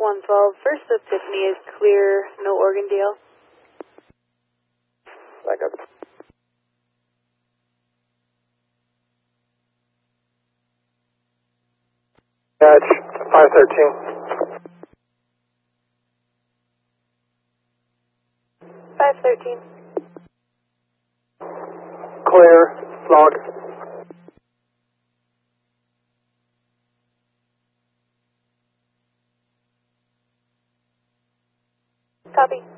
112, first Epiphany is clear, no Organdale. Back up. Catch 513. 513. Clear, log. Copy.